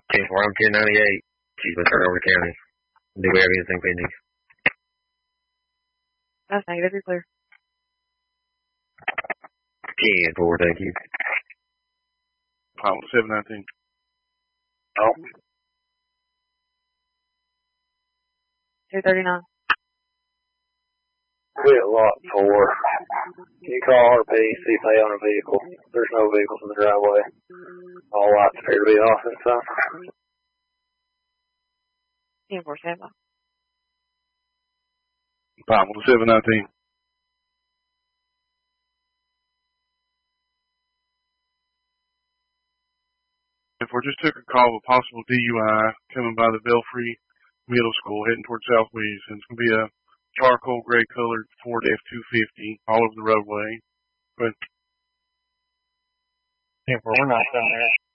10-4, I'm 1098. She's been turned over to county. Do we have anything pending? That's negative. You're clear. 10-4, thank you. Pilot 719. Oh. 239. Be at lot 4. Can you call RP, see if they own a vehicle? There's no vehicles in the driveway. All lots appear to be off and stuff. 10-4, standby. Pilot 719. If we just took a call of a possible DUI coming by the Belfry Middle School heading towards South Williamson. It's going to be a charcoal gray colored Ford F-250 all over the roadway. Go ahead. 10-4, we're not down there.